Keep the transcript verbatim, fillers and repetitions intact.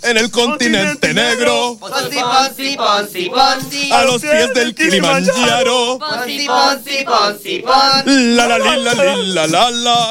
en el continente negro. Ponzi, Ponzi, Ponzi, Ponzi. A los pies del Kilimanjaro. Ponzi, Ponzi, Ponzi, Ponzi. La la li, la li, la la la.